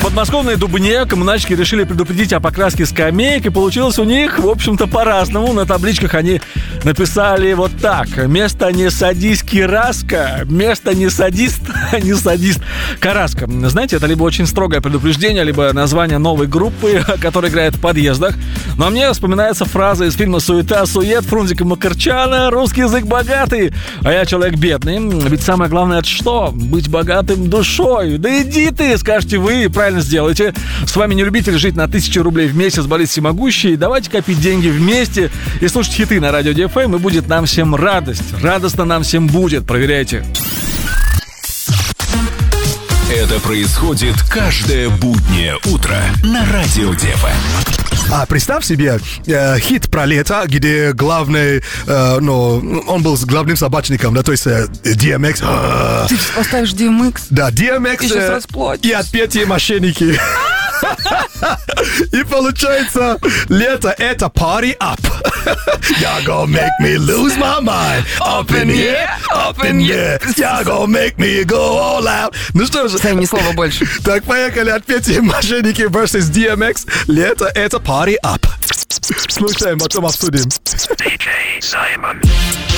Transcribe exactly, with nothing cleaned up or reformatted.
подмосковной Дубне коммунальщики решили предупредить о покраске скамеек, и получилось у них, в общем-то, по-разному. На табличках они написали вот так: место не садись, Кираска, место не садист, не садист, Караска. Знаете, это либо очень строгое предупреждение, либо название новой группы, которая играет в подъездах. Но мне вспоминается фраза из фильма «Суета-сует» Фрунзика Макарчана: «Русский язык богатый, а я человек бедный». Ведь самое главное — это что? Быть богатым душой. Да иди ты, скажете вы, правильно сделаете. С вами не любитель жить на тысячу рублей в месяц, болеть всемогущий. Давайте копить деньги вместе и слушать хиты на радио ди эф эм, и будет нам всем радость. Радостно нам всем будет. Проверяйте. Это происходит каждое буднее утро на радио ди эф эм. А представь себе э, хит про лето, где главный, э, ну, он был с главным собачником, да, то есть э, ди эм экс. Э, Ты сейчас поставишь ди эм экс? Да, ди эм экс э, и отпетые мошенники. И получается, лето — это party up. Y'all gonna make me lose my mind. Up in here, up in here. Y'all gonna make me go all out. Ну что же. Сам ни слова больше. Так, поехали. Отпетые мошенники versus ди эм экс. Лето — это party up. Слушаем, потом обсудим. ди джей Саймон.